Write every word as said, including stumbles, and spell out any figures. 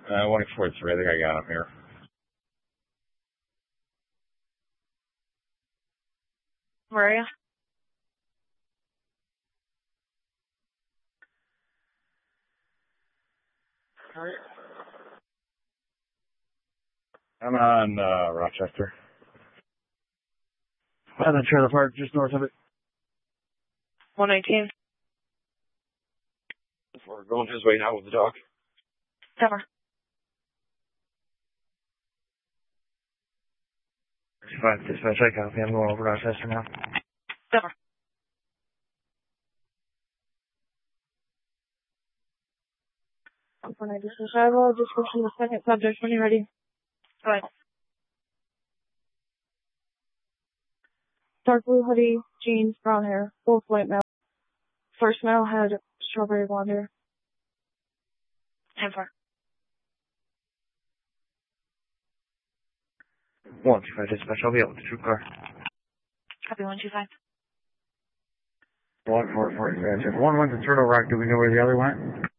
Uh, one forty-three, I think I got him here. Where are you? Alright. I'm on, uh, Rochester. By the trailer park, just north of it. one nineteen. We're going his way now with the dog. Cover. Five dispatch, I copy. I'm going over Rochester now. Cover. one ninety-six, I will description of the second subject when you're ready. Go ahead. Dark blue hoodie, jeans, brown hair, both white male. First male had strawberry blonde hair. ten four. one two five dispatch, I'll be able to troop car. Copy one two five. one four four, one went to Turtle Rock. Do we know where the other went?